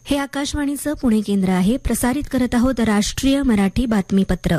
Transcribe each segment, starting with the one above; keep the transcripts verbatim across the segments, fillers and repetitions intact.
हे आकाशवाणीचं पुणे केंद्र आहे. प्रसारित करत आहोत राष्ट्रीय मराठी बातमीपत्र.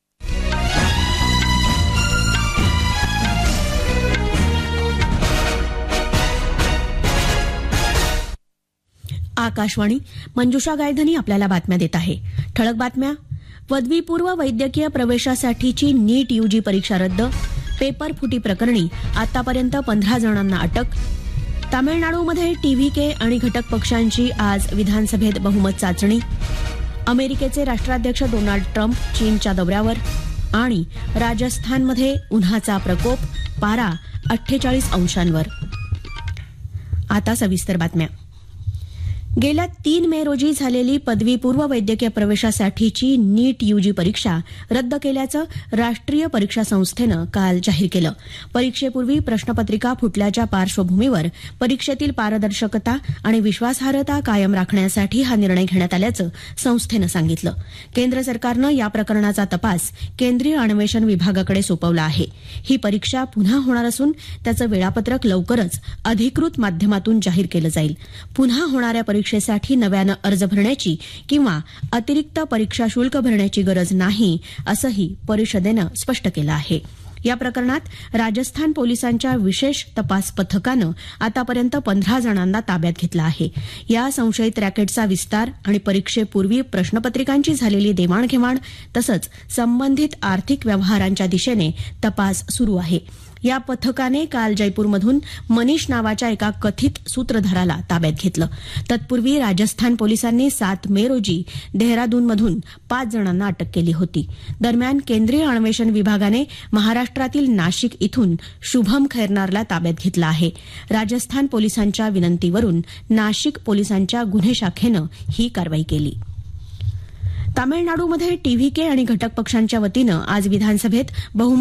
आकाशवाणी. मंजुषा गायधनी आपल्याला बातम्या देत आहे. ठळक बातम्या. पदवीपूर्व वैद्यकीय प्रवेशासाठीची नीट यूजी परीक्षा रद्द. पेपर फुटी प्रकरणी आतापर्यंत पंधरा जणांना अटक. तामिळनाडूमध्ये टीव्हीके आणि घटक पक्षांची आज विधानसभेत बहुमत चाचणी. अमेरिकेचे राष्ट्राध्यक्ष डोनाल्ड ट्रम्प चीनच्या दौऱ्यावर. आणि राजस्थानमध्ये उन्हाचा प्रकोप, पारा अठ्ठेचाळीस अंशांवर. आता सविस्तर बातम्या. गेल्या तीन मे रोजी झालेली पदवीपूर्व वैद्यकीय प्रवेशासाठीची नीट यूजी परीक्षा रद्द केल्याचं राष्ट्रीय परीक्षा संस्थेनं काल जाहीर केलं. परीक्षेपूर्वी प्रश्नपत्रिका फुटल्याच्या पार्श्वभूमीवर परीक्षेतील पारदर्शकता आणि विश्वासार्हता कायम राखण्यासाठी हा निर्णय घेण्यात आल्याचं संस्थेनं सांगितलं. केंद्र सरकारनं या प्रकरणाचा तपास केंद्रीय अन्वेषण विभागाकडे सोपवला आहे. ही परीक्षा पुन्हा होणार असून त्याचं वेळापत्रक लवकरच अधिकृत माध्यमातून जाहीर केलं जाईल. पुन्हा होणाऱ्या परीक्षेसाठी नव्यानं अर्ज भरण्याची किंवा अतिरिक्त परीक्षा शुल्क भरण्याची गरज नाही, असंही परिषदेनं स्पष्ट केलं आहे. या प्रकरणात राजस्थान पोलिसांच्या विशेष तपास पथकानं आतापर्यंत पंधरा जणांना ताब्यात घेतलं आहे. या संशयित रॅकेटचा विस्तार आणि परीक्षेपूर्वी प्रश्नपत्रिकांची झालेली देवाणघेवाण तसंच संबंधित आर्थिक व्यवहारांच्या दिशेने तपास सुरू आहे. या पथकाने काल जयपूरमधून मनीष नावाच्या एका कथित सूत्रधाराला ताब्यात घेतलं. तत्पूर्वी राजस्थान पोलिसांनी सात मे रोजी देहरादूनमधून पाच जणांना अटक केली होती. दरम्यान केंद्रीय अन्वेषण विभागाने महाराष्ट्रातील नाशिक इथून शुभम खैरनारला ताब्यात घेतलं आहे. राजस्थान पोलिसांच्या विनंतीवरून नाशिक पोलिसांच्या गुन्हे शाखेनं ही कारवाई केली. तामिळनाडूमध्ये टीव्हीके आणि घटक पक्षांच्या वतीनं आज विधानसभेत बहुमत